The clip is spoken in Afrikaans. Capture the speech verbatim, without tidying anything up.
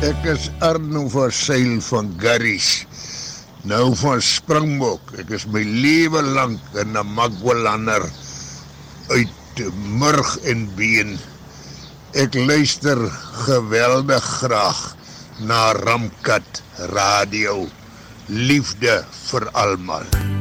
Ek is Arno van Sail van Garries. Nou van Springbok. Ek is my lewe lank in 'n Magwalander uit murg en been. Ek luister geweldig graag na Ramkat Radio. Liefde vir almal.